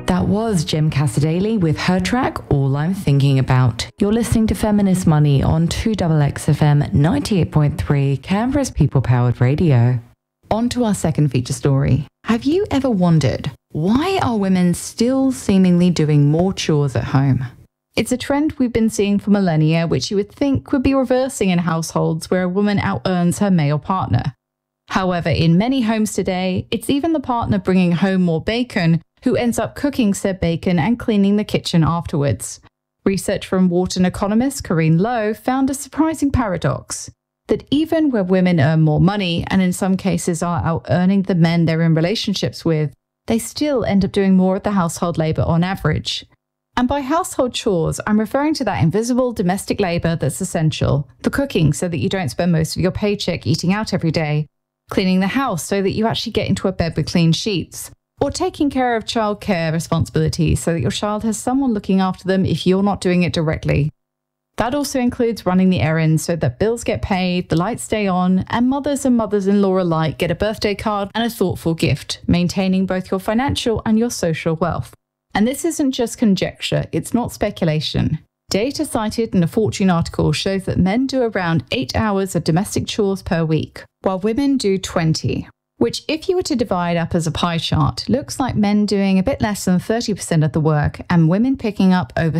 That was Jem Casadali with her track, All I'm Thinking About. You're listening to Feminist Money on 2XXFM 98.3, Canberra's people-powered radio. On to our second feature story. Have you ever wondered, why are women still seemingly doing more chores at home? It's a trend we've been seeing for millennia, which you would think would be reversing in households where a woman out-earns her male partner. However, in many homes today, it's even the partner bringing home more bacon who ends up cooking said bacon and cleaning the kitchen afterwards. Research from Wharton economist Corinne Lowe found a surprising paradox, that even where women earn more money and in some cases are out-earning the men they're in relationships with, they still end up doing more of the household labour on average. And by household chores, I'm referring to that invisible domestic labour that's essential, the cooking so that you don't spend most of your paycheck eating out every day, cleaning the house so that you actually get into a bed with clean sheets, or taking care of childcare responsibilities so that your child has someone looking after them if you're not doing it directly. That also includes running the errands so that bills get paid, the lights stay on, and mothers-in-law alike get a birthday card and a thoughtful gift, maintaining both your financial and your social wealth. And this isn't just conjecture, it's not speculation. Data cited in a Fortune article shows that men do around 8 hours of domestic chores per week, while women do 20. Which, if you were to divide up as a pie chart, looks like men doing a bit less than 30% of the work and women picking up over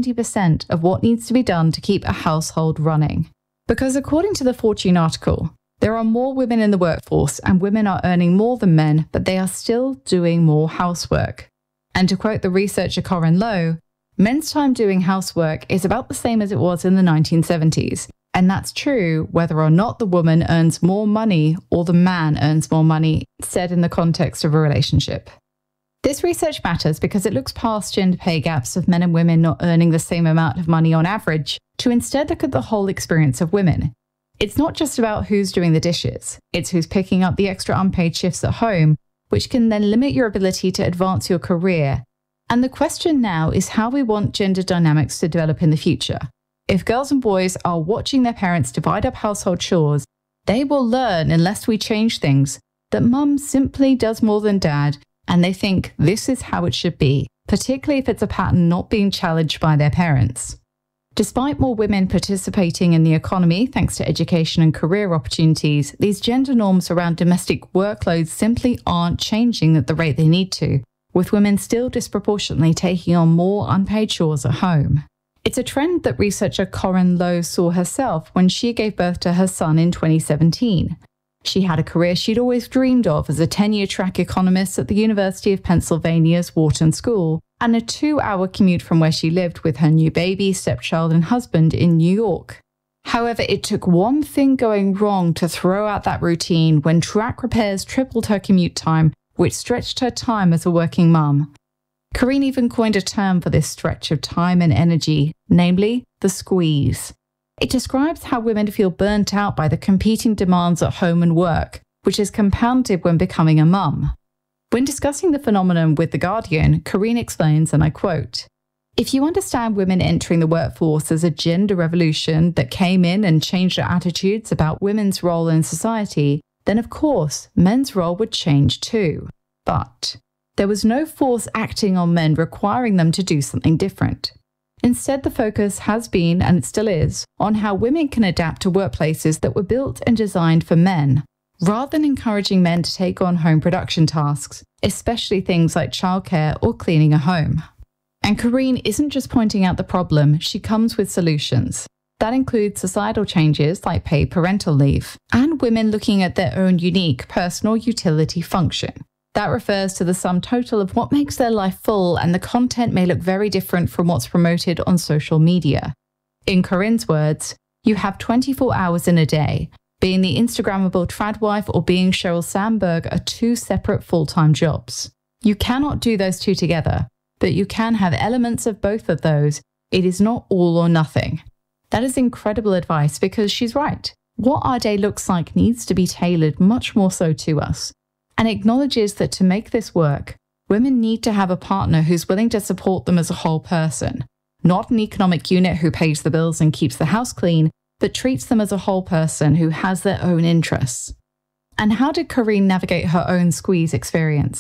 70% of what needs to be done to keep a household running. Because according to the Fortune article, there are more women in the workforce and women are earning more than men, but they are still doing more housework. And to quote the researcher Corinne Lowe, men's time doing housework is about the same as it was in the 1970s. And that's true whether or not the woman earns more money or the man earns more money, said in the context of a relationship. This research matters because it looks past gender pay gaps of men and women not earning the same amount of money on average to instead look at the whole experience of women. It's not just about who's doing the dishes, it's who's picking up the extra unpaid shifts at home, which can then limit your ability to advance your career. And the question now is how we want gender dynamics to develop in the future. If girls and boys are watching their parents divide up household chores, they will learn, unless we change things, that mum simply does more than dad, and they think this is how it should be, particularly if it's a pattern not being challenged by their parents. Despite more women participating in the economy thanks to education and career opportunities, these gender norms around domestic workloads simply aren't changing at the rate they need to, with women still disproportionately taking on more unpaid chores at home. It's a trend that researcher Corinne Lowe saw herself when she gave birth to her son in 2017. She had a career she'd always dreamed of as a tenure-track economist at the University of Pennsylvania's Wharton School, and a 2-hour commute from where she lived with her new baby, stepchild and husband in New York. However, it took one thing going wrong to throw out that routine when track repairs tripled her commute time, which stretched her time as a working mum. Corinne even coined a term for this stretch of time and energy, namely the squeeze. It describes how women feel burnt out by the competing demands at home and work, which is compounded when becoming a mum. When discussing the phenomenon with The Guardian, Corinne explains, and I quote, "If you understand women entering the workforce as a gender revolution that came in and changed our attitudes about women's role in society, then of course men's role would change too. But there was no force acting on men requiring them to do something different. Instead, the focus has been, and it still is, on how women can adapt to workplaces that were built and designed for men, rather than encouraging men to take on home production tasks, especially things like childcare or cleaning a home." And Corinne isn't just pointing out the problem, she comes with solutions. That includes societal changes like paid parental leave, and women looking at their own unique personal utility function. That refers to the sum total of what makes their life full, and the content may look very different from what's promoted on social media. In Corinne's words, you have 24 hours in a day. Being the Instagrammable trad wife or being Sheryl Sandberg are two separate full-time jobs. You cannot do those two together, but you can have elements of both of those. It is not all or nothing. That is incredible advice because she's right. What our day looks like needs to be tailored much more so to us, and acknowledges that to make this work, women need to have a partner who's willing to support them as a whole person, not an economic unit who pays the bills and keeps the house clean, but treats them as a whole person who has their own interests. And how did Corinne navigate her own squeeze experience?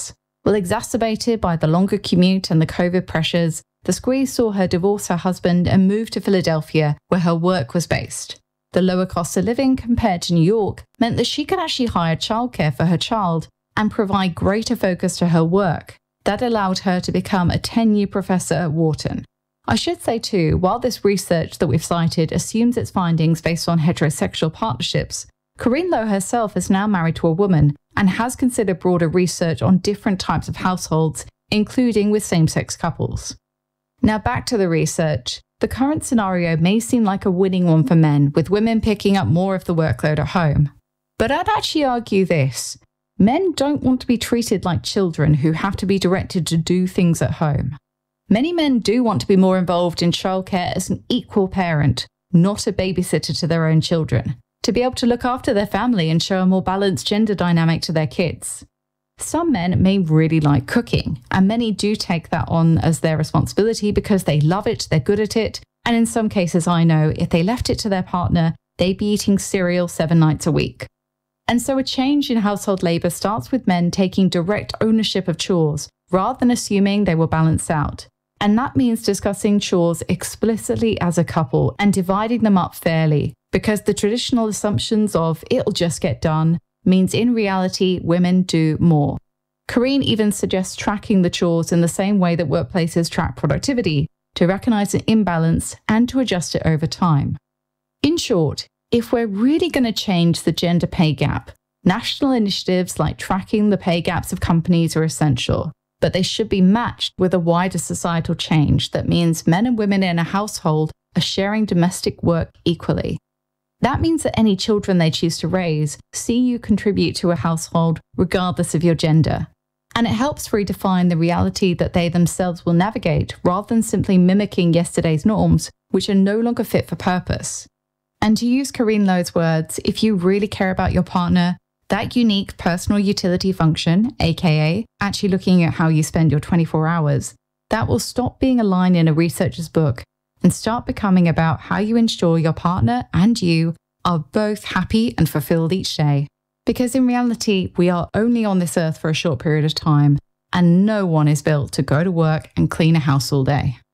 Well, exacerbated by the longer commute and the COVID pressures, the squeeze saw her divorce her husband and move to Philadelphia, where her work was based. The lower cost of living compared to New York meant that she could actually hire childcare for her child and provide greater focus to her work. That allowed her to become a 10-year professor at Wharton. I should say too, while this research that we've cited assumes its findings based on heterosexual partnerships, Corinne Lowe herself is now married to a woman and has considered broader research on different types of households, including with same-sex couples. Now back to the research. The current scenario may seem like a winning one for men, with women picking up more of the workload at home. But I'd actually argue this. Men don't want to be treated like children who have to be directed to do things at home. Many men do want to be more involved in childcare as an equal parent, not a babysitter to their own children, to be able to look after their family and show a more balanced gender dynamic to their kids. Some men may really like cooking, and many do take that on as their responsibility because they love it, they're good at it, and in some cases I know if they left it to their partner, they'd be eating cereal 7 nights a week. And so a change in household labour starts with men taking direct ownership of chores, rather than assuming they will balance out. And that means discussing chores explicitly as a couple and dividing them up fairly, because the traditional assumptions of it'll just get done means in reality women do more. Corinne even suggests tracking the chores in the same way that workplaces track productivity, to recognise an imbalance and to adjust it over time. In short, if we're really going to change the gender pay gap, national initiatives like tracking the pay gaps of companies are essential, but they should be matched with a wider societal change that means men and women in a household are sharing domestic work equally. That means that any children they choose to raise see you contribute to a household regardless of your gender. And it helps redefine the reality that they themselves will navigate rather than simply mimicking yesterday's norms, which are no longer fit for purpose. And to use Corinne Lowe's words, if you really care about your partner, that unique personal utility function, aka actually looking at how you spend your 24 hours, that will stop being a line in a researcher's book and start becoming about how you ensure your partner and you are both happy and fulfilled each day. Because in reality, we are only on this earth for a short period of time, and no one is built to go to work and clean a house all day.